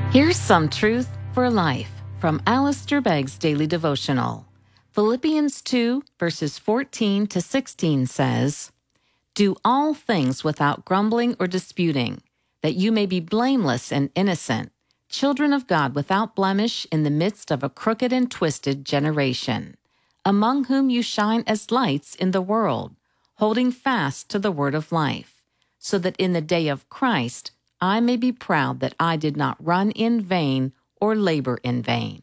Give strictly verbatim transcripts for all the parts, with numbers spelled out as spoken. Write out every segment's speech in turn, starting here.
Here's some truth for life from Alistair Begg's Daily Devotional. Philippians two, verses fourteen to sixteen says, "Do all things without grumbling or disputing, that you may be blameless and innocent, children of God without blemish in the midst of a crooked and twisted generation, among whom you shine as lights in the world, holding fast to the word of life, so that in the day of Christ I may be proud that I did not run in vain or labor in vain."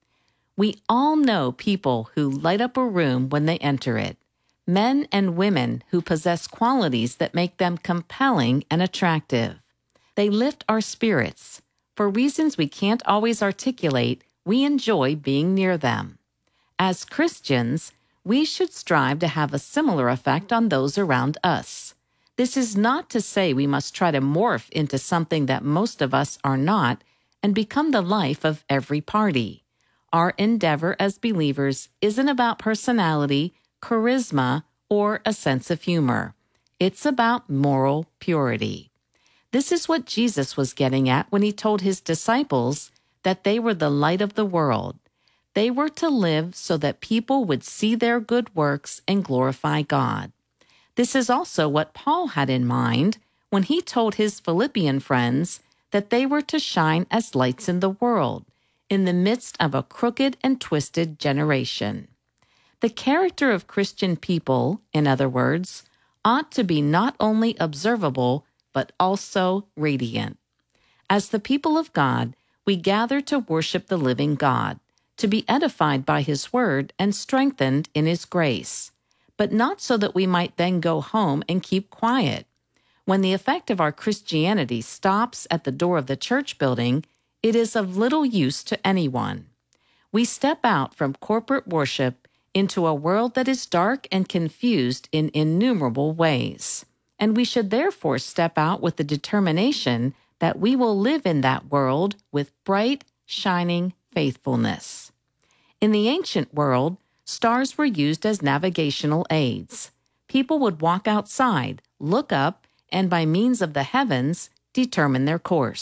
We all know people who light up a room when they enter it, men and women who possess qualities that make them compelling and attractive. They lift our spirits. For reasons we can't always articulate, we enjoy being near them. As Christians, we should strive to have a similar effect on those around us. This is not to say we must try to morph into something that most of us are not and become the life of every party. Our endeavor as believers isn't about personality, charisma, or a sense of humor. It's about moral purity. This is what Jesus was getting at when he told his disciples that they were the light of the world. They were to live so that people would see their good works and glorify God. This is also what Paul had in mind when he told his Philippian friends that they were to shine as lights in the world, in the midst of a crooked and twisted generation. The character of Christian people, in other words, ought to be not only observable, but also radiant. As the people of God, we gather to worship the living God, to be edified by his word and strengthened in his grace, but not so that we might then go home and keep quiet. When the effect of our Christianity stops at the door of the church building, it is of little use to anyone. We step out from corporate worship into a world that is dark and confused in innumerable ways, and we should therefore step out with the determination that we will live in that world with bright, shining faithfulness. In the ancient world, stars were used as navigational aids. People would walk outside, look up, and by means of the heavens, determine their course.